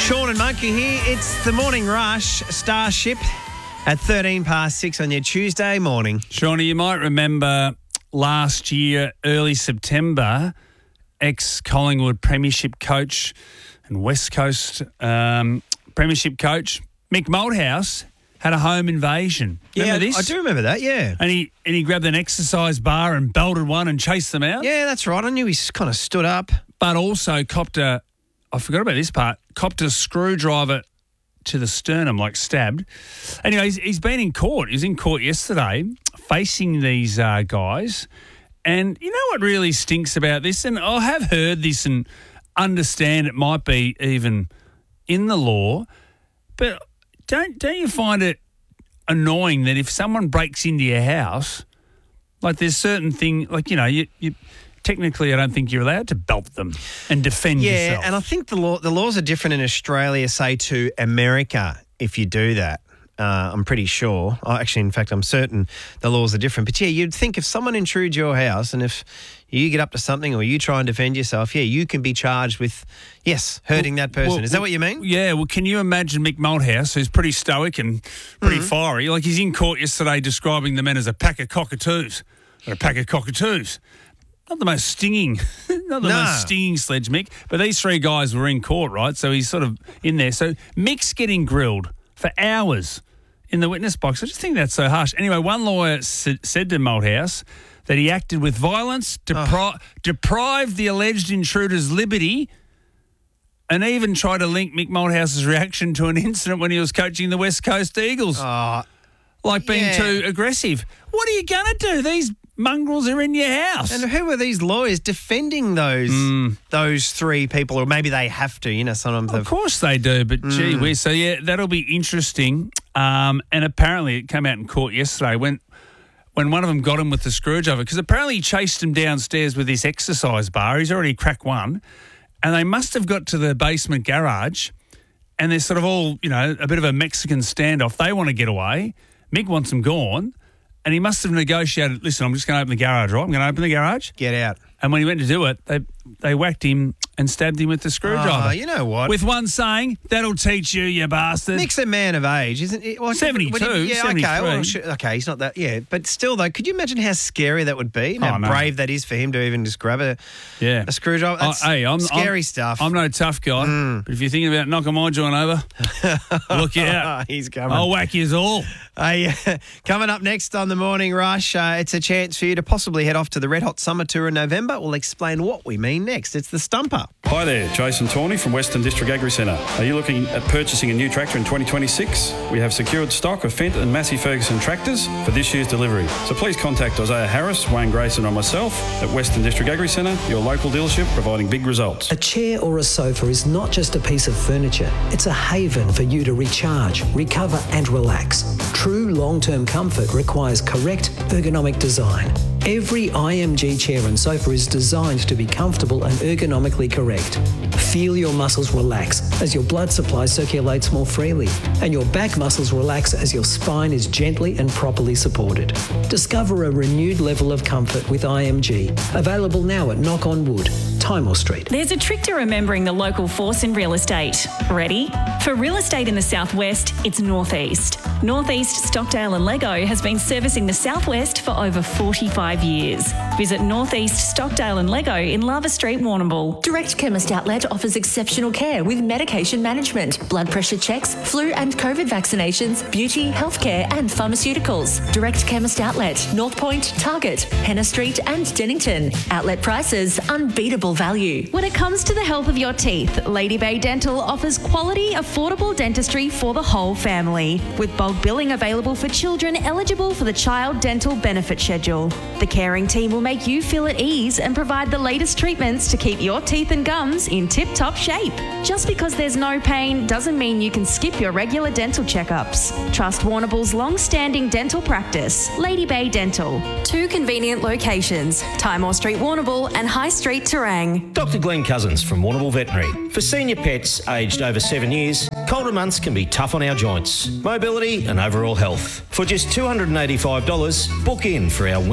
Sean and Monkey here. It's the Morning Rush Starship at 13 past 6 on your Tuesday morning. Shawnee, you might remember last year, early September, ex-Collingwood Premiership coach and West Coast Premiership coach Mick Malthouse had a home invasion. Remember this? I do remember that, yeah. And he grabbed an exercise bar and belted one and chased them out. Yeah, that's right. I knew he kind of stood up. But also copped I forgot about this part, copped a screwdriver to the sternum, like stabbed. Anyway, he's been in court. He was in court yesterday facing these guys. And you know what really stinks about this? And I have heard this and understand it might be even in the law, but don't you find it annoying that if someone breaks into your house, like there's certain thing, like, you know, you technically, I don't think you're allowed to belt them and defend yourself. Yeah, and I think the laws are different in Australia, say, to America if you do that. I'm pretty sure. Actually, in fact, I'm certain the laws are different. But, yeah, you'd think if someone intrudes your house and if you get up to something or you try and defend yourself, yeah, you can be charged with, hurting that person. Is that what you mean? Yeah, well, can you imagine Mick Malthouse, who's pretty stoic and pretty fiery? Like, he's in court yesterday describing the men as a pack of cockatoos. Or a pack of cockatoos. Not the most stinging, most stinging sledge, Mick. But these three guys were in court, right? So he's sort of in there. So Mick's getting grilled for hours in the witness box. I just think that's so harsh. Anyway, one lawyer said to Malthouse that he acted with violence, deprived the alleged intruder's liberty, and even tried to link Mick Malthouse's reaction to an incident when he was coaching the West Coast Eagles. Like being too aggressive. What are you going to do? These mongrels are in your house. And who are these lawyers defending those three people? Or maybe they have to, you know, sometimes. Of course they do, but gee whiz. So, yeah, that'll be interesting. And apparently it came out in court yesterday when one of them got him with the screwdriver, because apparently he chased him downstairs with this exercise bar. He's already cracked one. And they must have got to the basement garage and they're sort of all, you know, a bit of a Mexican standoff. They want to get away. Mick wants them gone. And he must have negotiated, listen, I'm just going to open the garage, right? I'm going to open the garage. Get out. And when he went to do it, they whacked him and stabbed him with the screwdriver. You know what? With one saying, that'll teach you, you bastard. Mick's a man of age, isn't he? Well, 72, 73. Okay, he's not that, But still, though, could you imagine how scary that would be? How brave that is for him to even just grab a screwdriver? That's scary stuff. I'm no tough guy, but if you're thinking about knocking my joint over, look out. He's coming. I'll whack yous all. Coming up next on the Morning Rush, it's a chance for you to possibly head off to the Red Hot Summer Tour in November. We'll explain what we mean next. It's the Stumper. Hi there, Jason Tawney from Western District Agri Centre. Are you looking at purchasing a new tractor in 2026? We have secured stock of Fendt and Massey Ferguson tractors for this year's delivery. So please contact Isaiah Harris, Wayne Grayson or myself at Western District Agri Centre, your local dealership providing big results. A chair or a sofa is not just a piece of furniture. It's a haven for you to recharge, recover and relax. True long-term comfort requires correct ergonomic design. Every IMG chair and sofa is designed to be comfortable and ergonomically correct. Feel your muscles relax as your blood supply circulates more freely, and your back muscles relax as your spine is gently and properly supported. Discover a renewed level of comfort with IMG. Available now at Knock on Wood, Timor Street. There's a trick to remembering the local force in real estate. Ready? For real estate in the southwest, it's Northeast. Northeast Stockdale and Lego has been servicing the southwest for over 45 years. Visit Northeast Stockdale and Lego in Lava Street, Warrnambool. Direct Chemist Outlet offers exceptional care with medication management, blood pressure checks, flu and COVID vaccinations, beauty, healthcare and pharmaceuticals. Direct Chemist Outlet, North Point, Target, Henna Street and Dennington. Outlet prices, unbeatable value. When it comes to the health of your teeth, Lady Bay Dental offers quality, affordable dentistry for the whole family, with bulk billing available for children eligible for the Child Dental Benefit Schedule. The caring team will make you feel at ease and provide the latest treatments to keep your teeth and gums in tip-top shape. Just because there's no pain doesn't mean you can skip your regular dental checkups. Trust Warrnambool's long-standing dental practice, Lady Bay Dental. 2 convenient locations, Timor Street, Warrnambool and High Street, Terang. Dr. Glenn Cousins from Warrnambool Veterinary. For senior pets aged over 7 years, colder months can be tough on our joints, mobility and overall health. For just $285, book in for our winter paw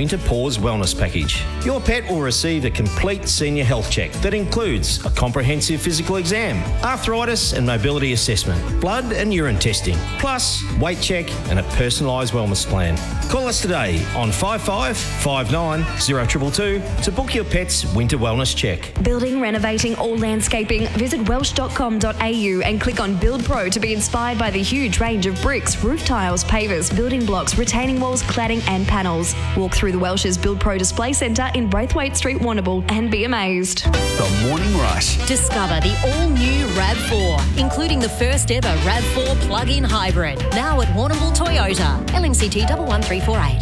Paws Wellness Package. Your pet will receive a complete senior health check that includes a comprehensive physical exam, arthritis and mobility assessment, blood and urine testing, plus weight check and a personalised wellness plan. Call us today on 55 59 0222 to book your pet's winter wellness check. Building, renovating or landscaping? Visit welsh.com.au and click on Build Pro to be inspired by the huge range of bricks, roof tiles, pavers, building blocks, retaining walls, cladding and panels. Walk through the Welsh's Build Pro Display Centre in Braithwaite Street, Warrnambool and be amazed. The Morning Rush. Discover the all-new RAV4, including the first ever RAV4 plug-in hybrid. Now at Warrnambool Toyota. LMCT 11348.